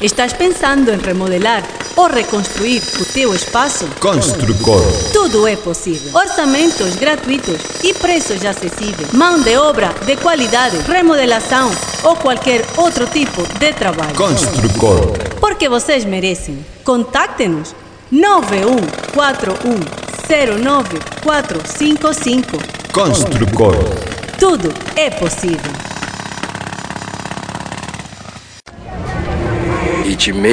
Estás pensando em remodelar ou reconstruir o teu espaço? Construcor. Tudo é possível. Orçamentos gratuitos e preços acessíveis. Mão de obra de qualidade, remodelação ou qualquer outro tipo de trabalho. Construcor. Porque vocês merecem. Contacte-nos 9141094455. Construcor. Tudo é possível.